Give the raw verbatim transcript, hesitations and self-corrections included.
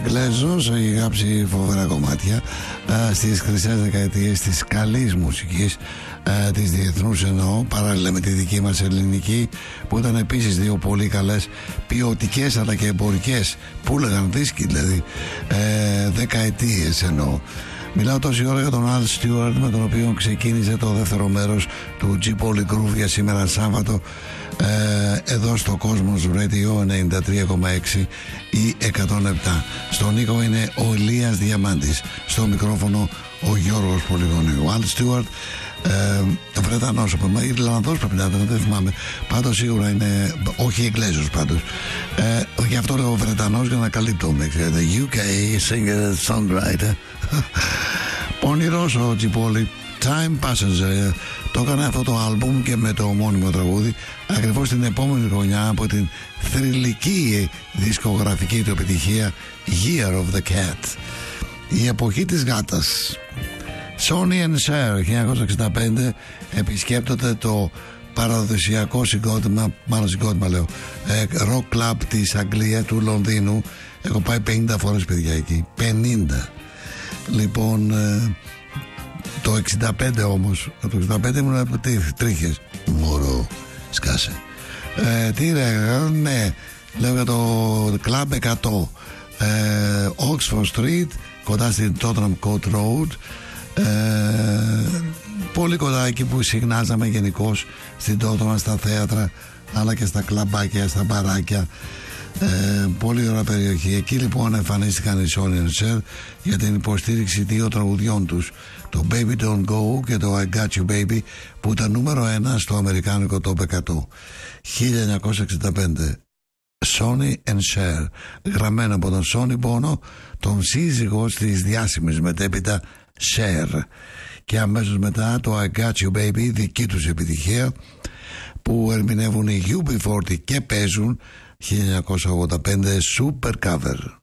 Εγγλέζος, έχει γράψει φοβερά κομμάτια ε, στις χρυσές δεκαετίες της καλής μουσικής, ε, της διεθνούς εννοώ, παράλληλα με τη δική μας ελληνική, που ήταν επίσης δύο πολύ καλές ποιοτικές αλλά και εμπορικές, που έλεγαν δίσκοι δηλαδή, ε, δεκαετίες εννοώ. Μιλάω τόση ώρα για τον Al Stewart, με τον οποίο ξεκίνησε το δεύτερο μέρος του G Poly Groove για σήμερα Σάββατο, ε, εδώ στο Cosmos Radio ενενήντα τρία κόμμα έξι ή εκατόν επτά. Στον Νίκο είναι ο Ηλίας Διαμάντης, στο μικρόφωνο ο Γιώργος Πολυγωνίου. Ο Al Stewart, ε, Βρετανός, Ιρλανδός πρέπει να ήταν, δεν θυμάμαι, πάντως σίγουρα είναι, όχι Εγγλέζος πάντως, ε, γι' αυτό λέω Βρετανός για να καλύπτω, ξέρετε, γιου κέι singer songwriter. Πονηρός ο Τζιπόλη, Time Passenger, το έκανε αυτό το άλμπουμ και με το ομώνυμο τραγούδι ακριβώς την επόμενη χρονιά από την θρυλική δισκογραφική του επιτυχία Year of the Cat, η εποχή της γάτας. Sonny and Cher χίλια εννιακόσια εξήντα πέντε επισκέπτονται το παραδοσιακό συγκρότημα, μάλλον συγκρότημα λέω, ε, rock club της Αγγλίας, του Λονδίνου. Έχω πάει πενήντα φορές, παιδιά, εκεί, πενήντα. Λοιπόν, ε, το εξήντα πέντε όμως, το εξήντα πέντε ήμουν από τρίχες, μωρό, σκάσε. Ε, τι λέγα, ναι, λέω για το Club εκατό, ε, Oxford Street, κοντά στην Tottenham Court Road, ε, πολύ κοντά εκεί που συχνάζαμε γενικώς στην Tottenham, στα θέατρα αλλά και στα κλαμπάκια, στα μπαράκια. Ε, πολύ ωραία περιοχή. Εκεί λοιπόν εμφανίστηκαν οι Sonny and Cher για την υποστήριξη δύο τραγουδιών τους, το Baby Don't Go και το I Got You Baby, που ήταν νούμερο ένα στο αμερικάνικο Top εκατό χίλια εννιακόσια εξήντα πέντε. Sonny and Cher, γραμμένο από τον Sonny Bono, τον σύζυγο της διάσημης μετέπειτα Cher, και αμέσως μετά το I Got You Baby, δική τους επιτυχία, που ερμηνεύουν οι γιου μπι φορτί και παίζουν χίλια εννιακόσια ογδόντα πέντε super cover.